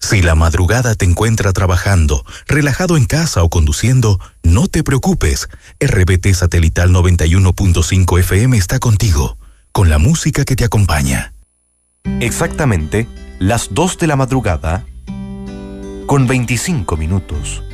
Si la madrugada te encuentra trabajando, relajado en casa o conduciendo, no te preocupes. RBT Satelital 91.5 FM está contigo, con la música que te acompaña. Exactamente las 2 de la madrugada, con 25 minutos.